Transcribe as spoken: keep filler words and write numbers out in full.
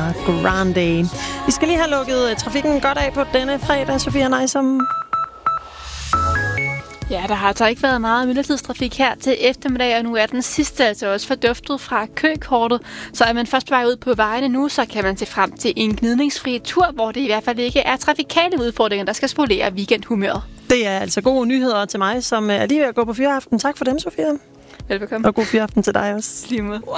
Grande. Vi skal lige have lukket trafikken godt af på denne fredag, Sofia Nejsom. Ja, der har altså ikke været meget myldretidstrafik her til eftermiddag, og nu er den sidste altså også forduftet fra køkortet. Så er man først på vej ud på vejene nu, så kan man se frem til en gnidningsfri tur, hvor det i hvert fald ikke er trafikale udfordringer, der skal spolere weekendhumøret. Det er altså gode nyheder til mig, som er lige ved at gå på fyraften. Tak for dem, Sofia. Velbekomme. Og god fyraften til dig også. Lige måde.